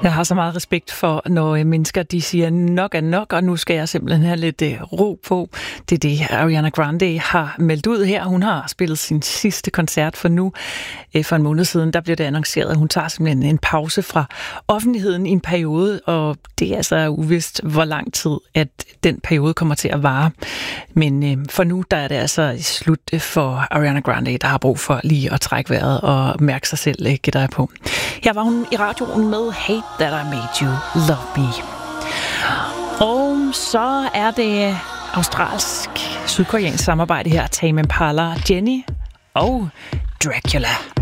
Jeg har så meget respekt for, når mennesker de siger, nok er nok, og nu skal jeg simpelthen have lidt ro på. Det er det, Ariana Grande har meldt ud her. Hun har spillet sin sidste koncert for nu. For en måned siden, der blev det annonceret, at hun tager simpelthen en pause fra offentligheden i en periode, og det er altså uvist, hvor lang tid, at den periode kommer til at vare. Men for nu, der er det altså slut for Ariana Grande, der har brug for lige at trække vejret og mærke sig selv, gætter jeg på. Her var hun i radioen med Hate That I Made You Love Me. Og så er det australsk-sydkoreansk samarbejde her, Tame Impala, Jenny og Dracula.